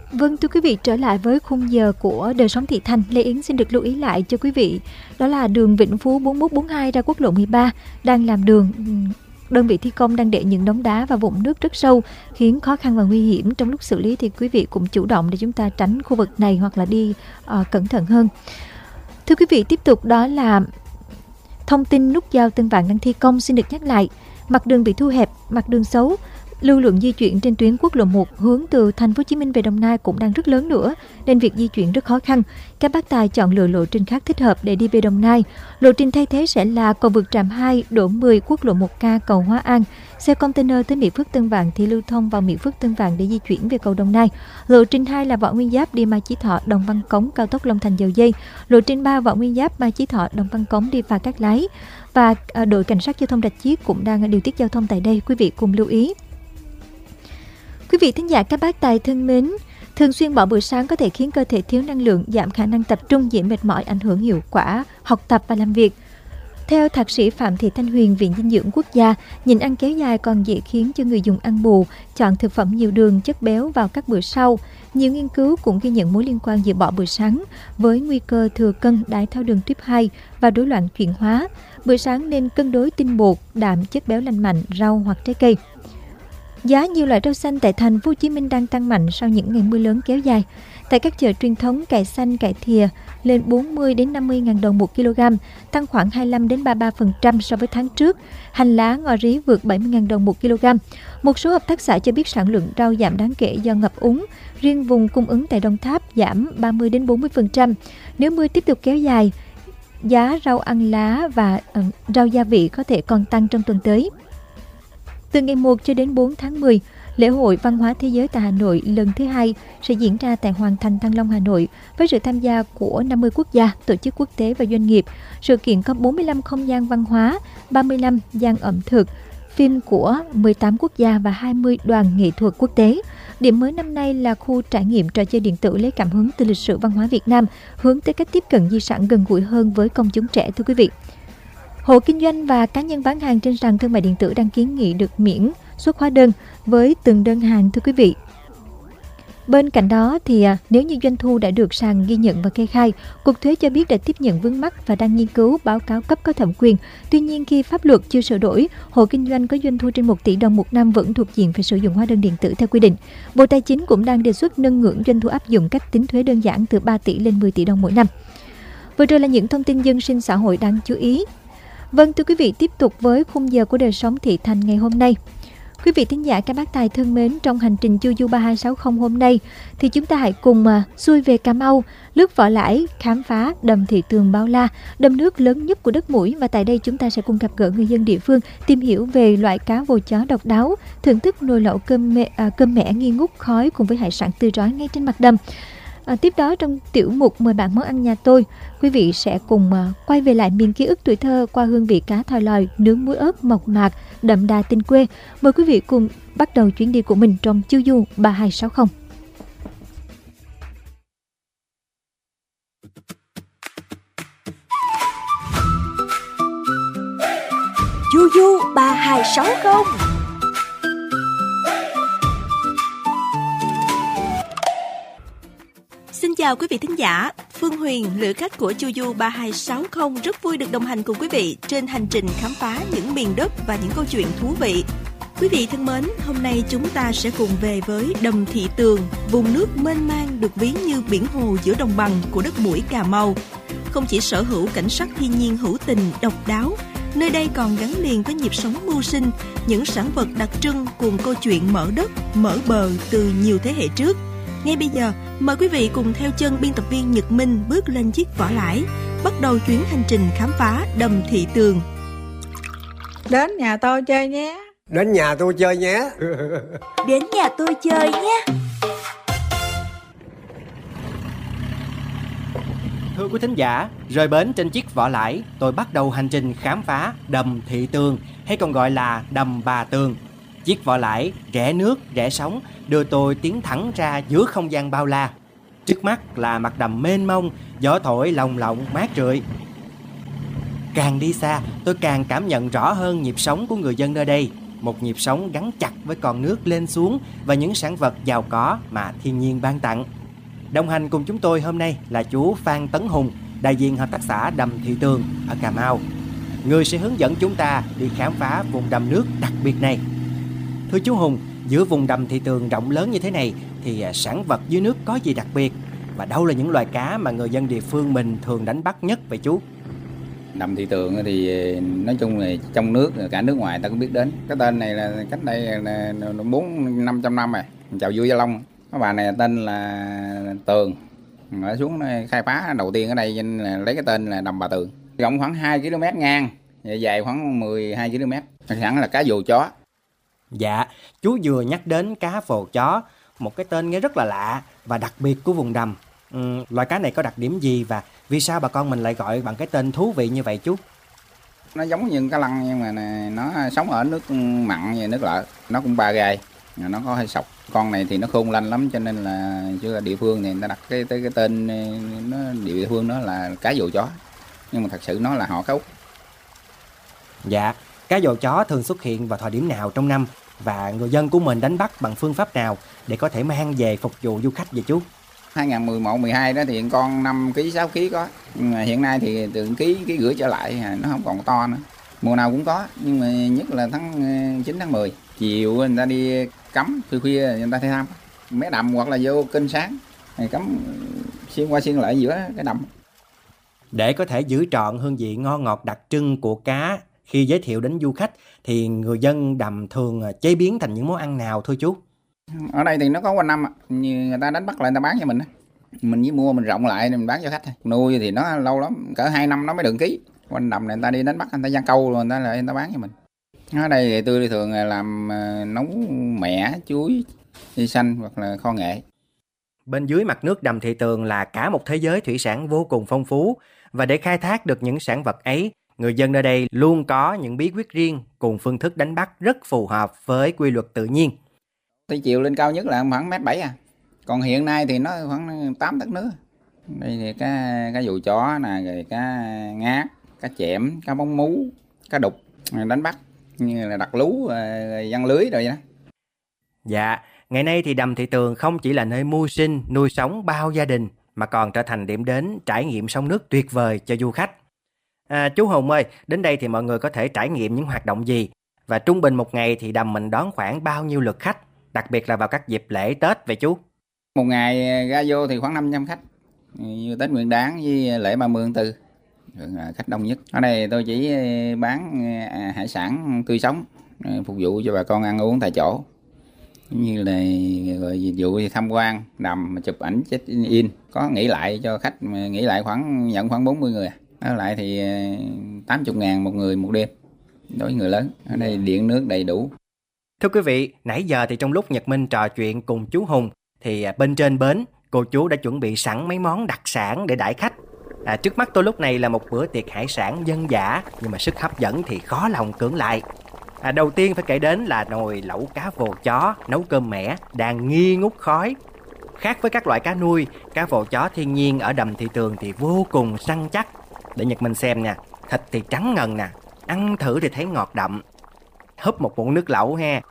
Vâng, thưa quý vị, trở lại với khung giờ của Đời Sống Thị Thành, Lê Yến xin được lưu ý lại cho quý vị. Đó là đường Vĩnh Phú 4142 ra quốc lộ 13 đang làm đường. Đơn vị thi công đang để những đống đá và vũng nước rất sâu, khiến khó khăn và nguy hiểm. Trong lúc xử lý thì quý vị cũng chủ động để chúng ta tránh khu vực này hoặc là đi cẩn thận hơn. Thưa quý vị, tiếp tục đó là thông tin nút giao Tân Vạn đang thi công xin được nhắc lại. Mặt đường bị thu hẹp, mặt đường xấu. Lưu lượng di chuyển trên tuyến quốc lộ 1 hướng từ Thành phố Hồ Chí Minh về Đồng Nai cũng đang rất lớn nữa, nên việc di chuyển rất khó khăn. Các bác tài chọn lựa lộ trình khác thích hợp để đi về Đồng Nai. Lộ trình thay thế sẽ là cầu vượt trạm 2, đổ 10, quốc lộ 1K, cầu Hóa An. Xe container tới Mỹ Phước Tân Vạn thì lưu thông vào Mỹ Phước Tân Vạn để di chuyển về cầu Đồng Nai. Lộ trình 2 là Võ Nguyên Giáp đi Mai Chí Thọ, Đồng Văn Cống, cao tốc Long Thành Dầu Dây. Lộ trình 3 Võ Nguyên Giáp, Mai Chí Thọ, Đồng Văn Cống đi Phà Cát Lái. Và đội cảnh sát giao thông Rạch Chiếc cũng đang điều tiết giao thông tại đây, quý vị cùng lưu ý. Quý vị thính giả các bác tài thân mến, thường xuyên bỏ bữa sáng có thể khiến cơ thể thiếu năng lượng, giảm khả năng tập trung, dễ mệt mỏi, ảnh hưởng hiệu quả học tập và làm việc. Theo thạc sĩ Phạm Thị Thanh Huyền, Viện Dinh dưỡng Quốc gia, nhịn ăn kéo dài còn dễ khiến cho người dùng ăn bù, chọn thực phẩm nhiều đường, chất béo vào các bữa sau. Nhiều nghiên cứu cũng ghi nhận mối liên quan giữa bỏ bữa sáng với nguy cơ thừa cân, đái tháo đường tuyếp 2 và rối loạn chuyển hóa. Bữa sáng nên cân đối tinh bột, đạm, chất béo lành mạnh, rau hoặc trái cây. Giá nhiều loại rau xanh tại Thành phố Hồ Chí Minh đang tăng mạnh sau những ngày mưa lớn kéo dài. Tại các chợ truyền thống, cải xanh, cải thìa lên 40 đến 50 000 đồng 1 kg, tăng khoảng 25 đến 33% so với tháng trước. Hành lá, ngò rí vượt 70 000 đồng 1 kg. Một số hợp tác xã cho biết sản lượng rau giảm đáng kể do ngập úng. Riêng vùng cung ứng tại Đồng Tháp giảm 30 đến 40%. Nếu mưa tiếp tục kéo dài, giá rau ăn lá và rau gia vị có thể còn tăng trong tuần tới. Từ ngày 1 cho đến 4 tháng 10, lễ hội văn hóa thế giới tại Hà Nội lần thứ 2 sẽ diễn ra tại Hoàng Thành Thăng Long, Hà Nội với sự tham gia của 50 quốc gia, tổ chức quốc tế và doanh nghiệp. Sự kiện có 45 không gian văn hóa, 35 gian ẩm thực, phim của 18 quốc gia và 20 đoàn nghệ thuật quốc tế. Điểm mới năm nay là khu trải nghiệm trò chơi điện tử lấy cảm hứng từ lịch sử văn hóa Việt Nam, hướng tới cách tiếp cận di sản gần gũi hơn với công chúng trẻ, thưa quý vị. Hộ kinh doanh và cá nhân bán hàng trên sàn thương mại điện tử đang kiến nghị được miễn xuất hóa đơn với từng đơn hàng, thưa quý vị. Bên cạnh đó thì nếu như doanh thu đã được sàn ghi nhận và kê khai, Cục Thuế cho biết đã tiếp nhận vướng mắc và đang nghiên cứu báo cáo cấp có thẩm quyền. Tuy nhiên, khi pháp luật chưa sửa đổi, hộ kinh doanh có doanh thu trên 1 tỷ đồng một năm vẫn thuộc diện phải sử dụng hóa đơn điện tử theo quy định. Bộ Tài chính cũng đang đề xuất nâng ngưỡng doanh thu áp dụng cách tính thuế đơn giản từ 3 tỷ lên 10 tỷ đồng mỗi năm. Vừa rồi là những thông tin dân sinh xã hội đáng chú ý. Vâng, thưa quý vị, tiếp tục với khung giờ của Đời Sống Thị Thành ngày hôm nay. Quý vị thính giả các bác tài thân mến, trong hành trình Chu Du 3260 hôm nay thì chúng ta hãy cùng xuôi về Cà Mau, lướt Võ Lãi, khám phá đầm Thị Tường Bao La, đầm nước lớn nhất của đất Mũi, và tại đây chúng ta sẽ cùng gặp gỡ người dân địa phương, tìm hiểu về loại cá vồ chó độc đáo, thưởng thức nồi lẩu cơm mẹ nghi ngút khói cùng với hải sản tươi rói ngay trên mặt đầm. Tiếp đó trong tiểu mục Mời bạn món ăn nhà tôi, quý vị sẽ cùng quay về lại miền ký ức tuổi thơ qua hương vị cá thòi lòi nướng muối ớt mộc mạc đậm đà tình quê. Mời quý vị cùng bắt đầu chuyến đi của mình trong Chu Du 3260. Chu Du 3260. Xin chào quý vị thính giả, Phương Huyền, lữ khách của Chu Du 3260 rất vui được đồng hành cùng quý vị trên hành trình khám phá những miền đất và những câu chuyện thú vị. Quý vị thân mến, hôm nay chúng ta sẽ cùng về với đầm Thị Tường, vùng nước mênh mang được ví như biển hồ giữa đồng bằng của đất Mũi Cà Mau. Không chỉ sở hữu cảnh sắc thiên nhiên hữu tình, độc đáo, nơi đây còn gắn liền với nhịp sống mưu sinh, những sản vật đặc trưng cùng câu chuyện mở đất, mở bờ từ nhiều thế hệ trước. Ngay bây giờ, mời quý vị cùng theo chân biên tập viên Nhật Minh bước lên chiếc Võ Lãi, bắt đầu chuyến hành trình khám phá đầm Thị Tường. Đến nhà tôi chơi nhé. Đến nhà tôi chơi nhé. Đến nhà tôi chơi nhé. Thưa quý thính giả, rời bến trên chiếc Võ Lãi, tôi bắt đầu hành trình khám phá đầm Thị Tường, hay còn gọi là đầm Bà Tường. Chiếc Võ Lãi rẽ nước, rẽ sóng đưa tôi tiến thẳng ra giữa không gian bao la. Trước mắt là mặt đầm mênh mông, gió thổi lồng lộng mát rượi. Càng đi xa, tôi càng cảm nhận rõ hơn nhịp sống của người dân nơi đây. một nhịp sống gắn chặt với con nước lên xuống và những sản vật giàu có mà thiên nhiên ban tặng. Đồng hành cùng chúng tôi hôm nay là chú Phan Tấn Hùng, đại diện hợp tác xã Đầm Thị Tường ở Cà Mau. Người sẽ hướng dẫn chúng ta đi khám phá vùng đầm nước đặc biệt này. Thưa chú Hùng, giữa vùng đầm Thị Tường rộng lớn như thế này thì sản vật dưới nước có gì đặc biệt? Và đâu là những loài cá mà người dân địa phương mình thường đánh bắt nhất vậy chú? Đầm Thị Tường thì nói chung là trong nước, cả nước ngoài ta cũng biết đến. Cái tên này là cách đây là 400-500 năm rồi. Chào vua Gia Long. Cái bà này tên là Tường. Ở xuống khai phá đầu tiên ở đây nên là lấy cái tên là Đầm Bà Tường. Rộng khoảng 2 km ngang, dài khoảng 12 km. Sẵn là cá vồ chó. Dạ, chú vừa nhắc đến cá vồ chó, một cái tên nghe rất là lạ và đặc biệt của vùng đầm. Loài cá này có đặc điểm gì và vì sao bà con mình lại gọi bằng cái tên thú vị như vậy chú? Nó giống như cá lăng nhưng mà nó sống ở nước mặn và nước lợ. Nó cũng 3 gai, nó có hơi sọc. Con này thì nó khôn lanh lắm cho nên là chứ địa phương thì người ta đặt cái tên nó địa phương đó là cá vồ chó. Nhưng mà thật sự nó là họ cá Úc. Dạ, cá vồ chó thường xuất hiện vào thời điểm nào trong năm và người dân của mình đánh bắt bằng phương pháp nào để có thể mang về phục vụ du khách vậy chú? 2011-12 đó thì con 5 kg 6 kg có. Nhưng mà hiện nay thì từ ký rưỡi trở lại nó không còn to nữa. Mùa nào cũng có, nhưng mà nhất là tháng 9 tháng 10. Chiều người ta đi cắm, khuya người ta thấy thăm. Mé đầm hoặc là vô kênh sáng, cắm xuyên qua xuyên lại giữa cái đầm. Để có thể giữ trọn hương vị ngon ngọt đặc trưng của cá khi giới thiệu đến du khách thì người dân đầm thường chế biến thành những món ăn nào thưa chú? Ở đây thì nó có quanh năm, như người ta đánh bắt lại người ta bán cho mình. Mình chỉ mua mình rộng lại mình bán cho khách thôi. Nuôi thì nó lâu lắm, cỡ 2 năm nó mới được ký. Quanh đầm này người ta đi đánh bắt, người ta giăng câu rồi người ta bán cho mình. Ở đây thì tôi thường làm nấu mẻ, chuối, dây xanh hoặc là kho nghệ. Bên dưới mặt nước đầm Thị Tường là cả một thế giới thủy sản vô cùng phong phú và để khai thác được những sản vật ấy, người dân nơi đây luôn có những bí quyết riêng cùng phương thức đánh bắt rất phù hợp với quy luật tự nhiên. Tới chiều lên cao nhất là khoảng 1,7 m. Còn hiện nay thì nó khoảng 8 tấc nước. Đây thì cá vồ chó nè, rồi cá ngát, cá chẽm, cá bóng mú, cá đục đánh bắt như là đặt lú, giăng lưới rồi vậy đó. Dạ, ngày nay thì đầm Thị Tường không chỉ là nơi mưu sinh, nuôi sống bao gia đình mà còn trở thành điểm đến trải nghiệm sông nước tuyệt vời cho du khách. Chú Hùng ơi, đến đây thì mọi người có thể trải nghiệm những hoạt động gì? Và trung bình một ngày thì đầm mình đón khoảng bao nhiêu lượt khách, đặc biệt là vào các dịp lễ Tết vậy chú? Một ngày ra vô thì khoảng 500 khách, như Tết Nguyên Đán với lễ 30 tháng 4, khách đông nhất. Ở đây tôi chỉ bán hải sản tươi sống, phục vụ cho bà con ăn uống tại chỗ. Như là rồi dịch vụ tham quan đầm, chụp ảnh check in, có nghỉ lại cho khách, nghỉ lại nhận khoảng 40 người. Ở lại thì 80.000 một người một đêm đối với người lớn. Ở đây điện nước đầy đủ. Thưa quý vị, nãy giờ thì trong lúc Nhật Minh trò chuyện cùng chú Hùng thì bên trên bến cô chú đã chuẩn bị sẵn mấy món đặc sản để đãi khách. Trước mắt tôi lúc này là một bữa tiệc hải sản dân dã nhưng mà sức hấp dẫn thì khó lòng cưỡng lại. Đầu tiên phải kể đến là nồi lẩu cá vồ chó nấu cơm mẻ đang nghi ngút khói. Khác với các loại cá nuôi, cá vồ chó thiên nhiên ở đầm Thị Tường thì vô cùng săn chắc. Để Nhật Minh xem nha, thịt thì trắng ngần nè, ăn thử thì thấy ngọt đậm. Húp một muỗng nước lẩu ha.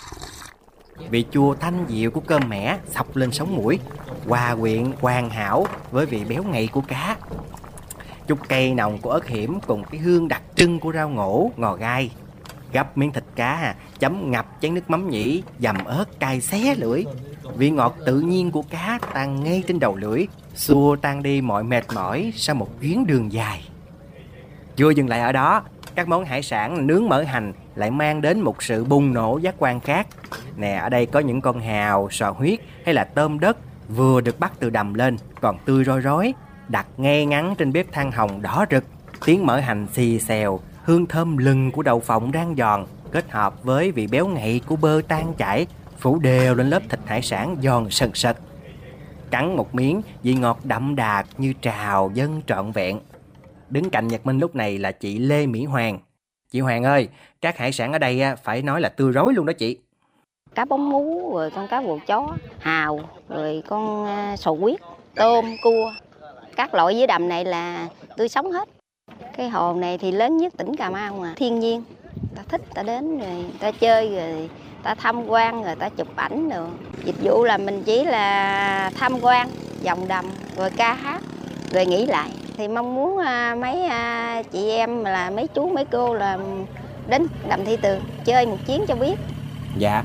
Vị chua thanh dịu của cơm mẻ xộc lên sống mũi, hòa quyện hoàn hảo với vị béo ngậy của cá. Chút cay nồng của ớt hiểm cùng cái hương đặc trưng của rau ngổ, ngò gai. Gắp miếng thịt cá, chấm ngập chén nước mắm nhĩ, dầm ớt cay xé lưỡi. Vị ngọt tự nhiên của cá tan ngay trên đầu lưỡi, xua tan đi mọi mệt mỏi sau một chuyến đường dài. Chưa dừng lại ở đó, các món hải sản nướng mỡ hành lại mang đến một sự bùng nổ giác quan khác. Nè, ở đây có những con hào, sò huyết hay là tôm đất vừa được bắt từ đầm lên, còn tươi roi rói, đặt ngay ngắn trên bếp than hồng đỏ rực. Tiếng mỡ hành xì xèo, hương thơm lừng của đậu phộng rang giòn kết hợp với vị béo ngậy của bơ tan chảy phủ đều lên lớp thịt hải sản giòn sần sật. Cắn một miếng, vị ngọt đậm đà như trào dâng trọn vẹn. Đứng cạnh Nhật Minh lúc này là chị Lê Mỹ Hoàng. Chị Hoàng ơi, các hải sản ở đây phải nói là tươi rói luôn đó chị. Cá bóng mú, rồi con cá vồ chó, hào, rồi con sò huyết, tôm, cua. Các loại dưới đầm này là tươi sống hết. Cái hồ này thì lớn nhất tỉnh Cà Mau mà, thiên nhiên. Ta thích ta đến rồi ta chơi rồi ta tham quan rồi ta chụp ảnh rồi. Dịch vụ là mình chỉ là tham quan vòng đầm rồi ca hát rồi nghỉ lại. Thì mong muốn mấy chị em là mấy chú mấy cô là đến đầm Thị Tường chơi một chuyến cho biết. Dạ.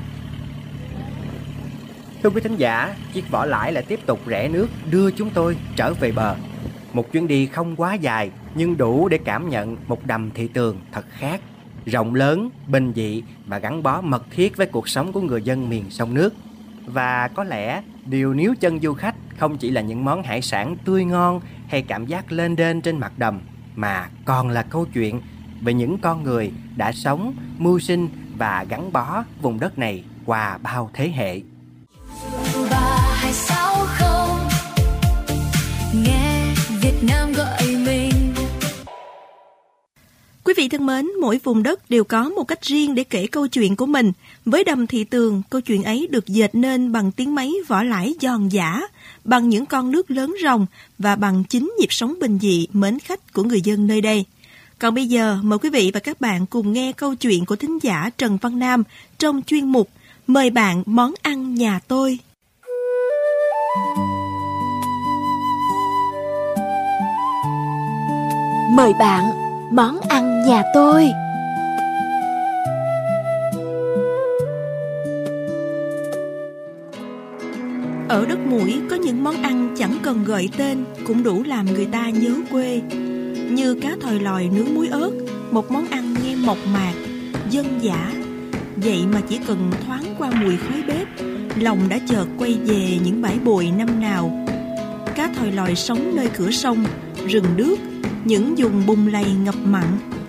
Thưa quý thính giả, chiếc vỏ lãi lại tiếp tục rẽ nước đưa chúng tôi trở về bờ. Một chuyến đi không quá dài nhưng đủ để cảm nhận một đầm Thị Tường thật khác, rộng lớn, bình dị và gắn bó mật thiết với cuộc sống của người dân miền sông nước. Và có lẽ điều níu chân du khách không chỉ là những món hải sản tươi ngon hay cảm giác lênh đênh trên mặt đầm, mà còn là câu chuyện về những con người đã sống, mưu sinh và gắn bó vùng đất này qua bao thế hệ. 360 nghe Việt Nam gọi mình. Quý vị thân mến, mỗi vùng đất đều có một cách riêng để kể câu chuyện của mình. Với đầm Thị Tường, câu chuyện ấy được dệt nên bằng tiếng máy vỏ lãi giòn giã, bằng những con nước lớn ròng và bằng chính nhịp sống bình dị, mến khách của người dân nơi đây. Còn bây giờ, mời quý vị và các bạn cùng nghe câu chuyện của thính giả Trần Văn Nam trong chuyên mục Mời bạn món ăn nhà tôi. Mời bạn món ăn nhà tôi. Ở đất Mũi có những món ăn chẳng cần gọi tên cũng đủ làm người ta nhớ quê. Như cá thòi lòi nướng muối ớt, một món ăn nghe mộc mạc, dân dã. Vậy mà chỉ cần thoáng qua mùi khói bếp, lòng đã chợt quay về những bãi bồi năm nào. Cá thòi lòi sống nơi cửa sông, rừng đước, những vùng bùn lầy ngập mặn.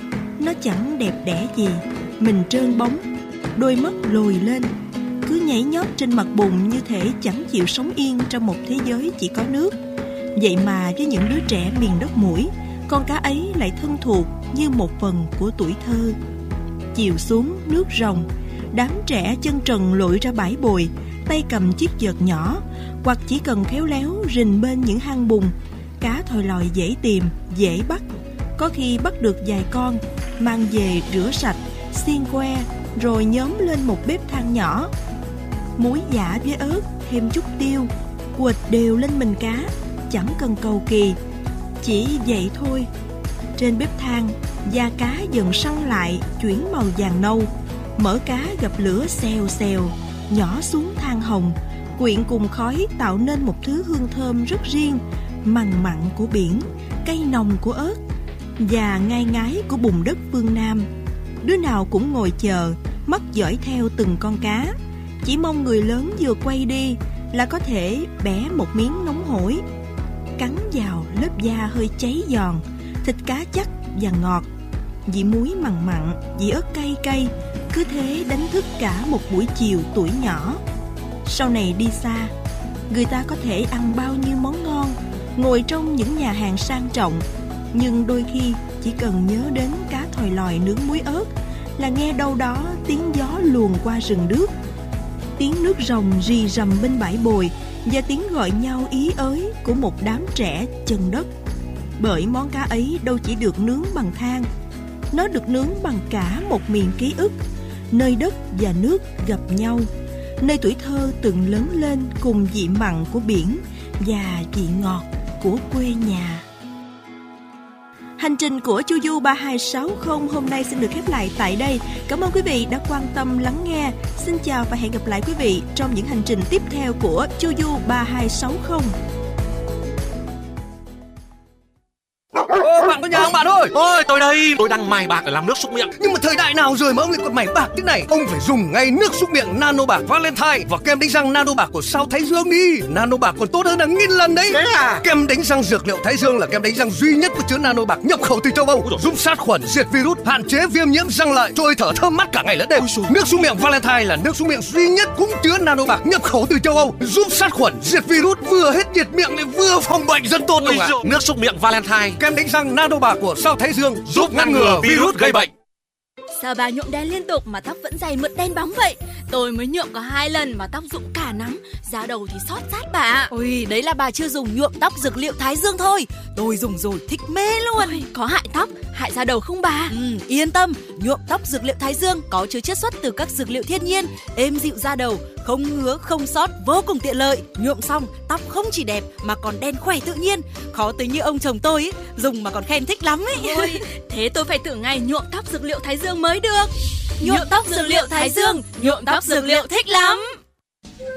Nó chẳng đẹp đẽ gì, mình trơn bóng, đôi mắt lồi lên, cứ nhảy nhót trên mặt bùn như thể chẳng chịu sống yên trong một thế giới chỉ có nước. Vậy mà với những đứa trẻ miền đất Mũi, con cá ấy lại thân thuộc như một phần của tuổi thơ. Chiều xuống nước ròng, đám trẻ chân trần lội ra bãi bồi, tay cầm chiếc vợt nhỏ, hoặc chỉ cần khéo léo rình bên những hang bùn. Cá thòi lòi dễ tìm, dễ bắt. Có khi bắt được vài con, mang về rửa sạch, xiên que, rồi nhóm lên một bếp than nhỏ. Muối giã với ớt, thêm chút tiêu, quệt đều lên mình cá, chẳng cần cầu kỳ. Chỉ vậy thôi. Trên bếp than, da cá dần săn lại, chuyển màu vàng nâu. Mỡ cá gặp lửa xèo xèo, nhỏ xuống than hồng, quyện cùng khói tạo nên một thứ hương thơm rất riêng, mặn mặn của biển, cay nồng của ớt và ngai ngái của bùn đất phương Nam. Đứa nào cũng ngồi chờ, mắt dõi theo từng con cá, chỉ mong người lớn vừa quay đi là có thể bẻ một miếng nóng hổi, cắn vào lớp da hơi cháy giòn, thịt cá chắc và ngọt, vị muối mặn mặn, vị ớt cay cay, cứ thế đánh thức cả một buổi chiều tuổi nhỏ. Sau này đi xa, người ta có thể ăn bao nhiêu món ngon, ngồi trong những nhà hàng sang trọng, nhưng đôi khi chỉ cần nhớ đến cá thòi lòi nướng muối ớt là nghe đâu đó tiếng gió luồn qua rừng đước, tiếng nước ròng rì rầm bên bãi bồi và tiếng gọi nhau ý ới của một đám trẻ chân đất. Bởi món cá ấy đâu chỉ được nướng bằng than, nó được nướng bằng cả một miền ký ức, nơi đất và nước gặp nhau, nơi tuổi thơ từng lớn lên cùng vị mặn của biển và vị ngọt của quê nhà. Hành trình của Chu Du 3260 hôm nay xin được khép lại tại đây. Cảm ơn quý vị đã quan tâm lắng nghe. Xin chào và hẹn gặp lại quý vị trong những hành trình tiếp theo của Chu Du 3260. Bạn có nhà không bạn ơi? Ôi tôi đây, tôi đang mài bạc để làm nước súc miệng. Nhưng mà thời đại nào rồi mà ông lại còn mài bạc thế này? Ông phải dùng ngay nước súc miệng Nano Bạc Valentine và kem đánh răng Nano Bạc của sao Thái Dương đi. Nano Bạc còn tốt hơn hàng nghìn lần đấy. Thế à? Kem đánh răng dược liệu Thái Dương là kem đánh răng duy nhất có chứa Nano Bạc nhập khẩu từ châu Âu, giúp sát khuẩn, diệt virus, hạn chế viêm nhiễm răng lợi, cho hơi thở thơm mát cả ngày lẫn đêm. Nước súc miệng Valentine là nước súc miệng duy nhất cũng chứa Nano Bạc nhập khẩu từ châu Âu, giúp sát khuẩn, diệt virus, vừa hết nhiệt miệng lại vừa phòng bệnh rất tốt đúng không ạ? Nước súc miệng Valentine, kem đánh răng Nano Bạc của sao Thái Dương giúp ngăn ngừa virus gây bệnh. Sao bà nhuộm đen liên tục mà tóc vẫn dày mượt đen bóng vậy? Tôi mới nhuộm có 2 lần mà tóc rụng cả nắm, da đầu thì xót rát bà ạ. Ôi, đấy là bà chưa dùng nhuộm tóc dược liệu Thái Dương thôi. Tôi dùng rồi thích mê luôn. Ôi, có hại tóc, hại da đầu không bà? Yên tâm, nhuộm tóc dược liệu Thái Dương có chứa chiết xuất từ các dược liệu thiên nhiên, êm dịu da đầu, không ngứa, không xót, vô cùng tiện lợi. Nhuộm xong, tóc không chỉ đẹp mà còn đen khỏe tự nhiên. Khó tính như ông chồng tôi ấy, dùng mà còn khen thích lắm ấy. Ôi, thế tôi phải thử ngay nhuộm tóc dược liệu Thái Dương mới được. Nhuộm tóc dược liệu Thái Dương, nhuộm tóc dược liệu thích lắm.